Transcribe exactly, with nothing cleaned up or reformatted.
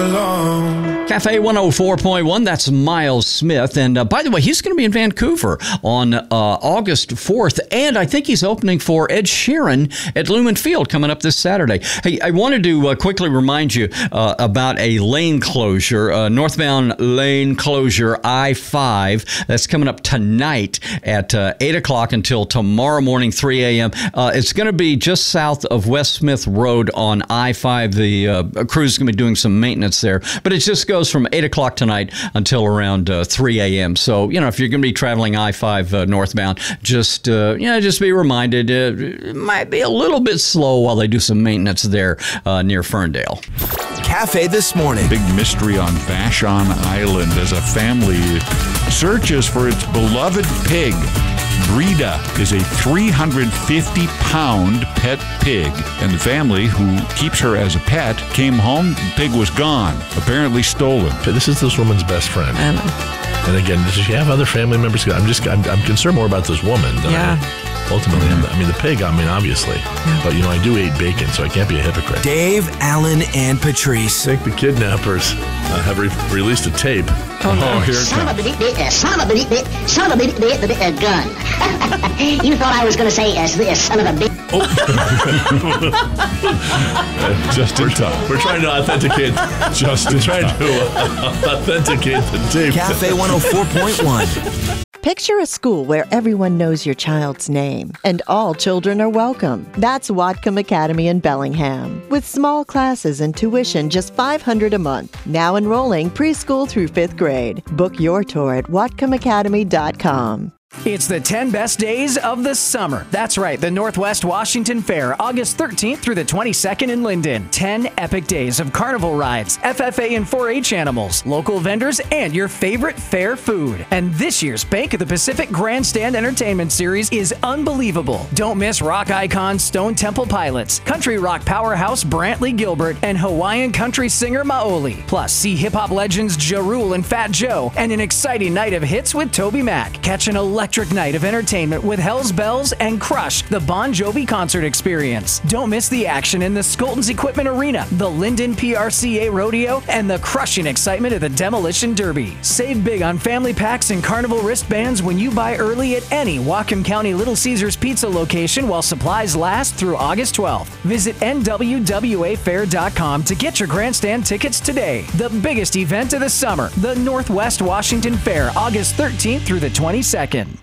alone. Cafe one oh four point one, that's Miles Smith. And uh, by the way, he's going to be in Vancouver on uh, August fourth. And I think he's opening for Ed Sheeran at Lumen Field coming up this Saturday. Hey, I wanted to uh, quickly remind you uh, about a lane closure, uh, northbound lane closure, I five. That's coming up tonight at uh, eight o'clock until tomorrow morning, three a.m. Uh, it's going to be just south of West Smith Road on I five. The uh, crew is going to be doing some maintenance there. But it just goes from eight o'clock tonight until around uh, three a.m. So, you know, if you're going to be traveling I five uh, northbound, just, uh, you know, just be reminded uh, it might be a little bit slow while they do some maintenance there uh, near Ferndale. Cafe This Morning. Big mystery on Vashon Island as a family searches for its beloved pig. Breda is a three hundred fifty pound pet pig, and the family who keeps her as a pet came home, the pig was gone, apparently stolen. This is this woman's best friend. Um, and again, does she have other family members? I'm just, I'm, I'm concerned more about this woman than yeah. I ultimately am. I mean, the pig, I mean, obviously. Yeah. But, you know, I do eat bacon, so I can't be a hypocrite. Dave, Alan, and Patrice. I think the kidnappers uh, have re- released a tape. Oh, no. oh here it son comes. Of a bit, uh, son of a bit, bit, son of a bit, bit, bit, uh, gun. You thought I was going to say, uh, son of a bit. Oh. uh, just in time. We're trying to authenticate. Just We're in trying time. to uh, authenticate the tape. Cafe one oh four point one. Picture a school where everyone knows your child's name and all children are welcome. That's Whatcom Academy in Bellingham. With small classes and tuition just five hundred dollars a month. Now enrolling preschool through fifth grade. Book your tour at whatcom academy dot com. It's the ten best days of the summer. That's right, the Northwest Washington Fair, August thirteenth through the twenty-second in Linden. ten epic days of carnival rides, F F A and four H animals, local vendors, and your favorite fair food. And this year's Bank of the Pacific Grandstand Entertainment Series is unbelievable. Don't miss rock icons Stone Temple Pilots, country rock powerhouse Brantley Gilbert, and Hawaiian country singer Maoli. Plus, see hip-hop legends Ja Rule and Fat Joe, and an exciting night of hits with Toby Mac. Catch an electric night of entertainment with Hell's Bells and Crush, the Bon Jovi concert experience. Don't miss the action in the Skolton's Equipment Arena, the Linden P R C A Rodeo, and the crushing excitement of the Demolition Derby. Save big on family packs and carnival wristbands when you buy early at any Whatcom County Little Caesars Pizza location while supplies last through August twelfth. Visit N W W A fair dot com to get your grandstand tickets today. The biggest event of the summer, the Northwest Washington Fair, August thirteenth through the twenty-second.